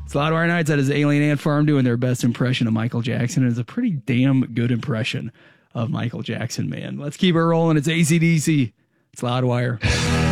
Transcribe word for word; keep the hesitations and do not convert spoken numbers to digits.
It's Loudwire Nights. That is Alien Ant Farm doing their best impression of Michael Jackson. It's a pretty damn good impression of Michael Jackson, man. Let's keep it rolling. It's A C D C. It's Loudwire.